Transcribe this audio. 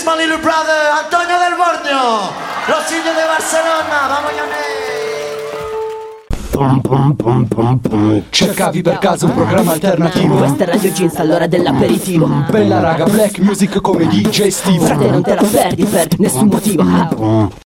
is my little brother, Antonio del Borneo, los indios de Barcelona, vamos a Cercavi per caso un programma alternativo? Questa è Radio Jeans all'ora dell'aperitivo. Bella raga, black music come DJ Steve. Frate non te la perdi per nessun motivo.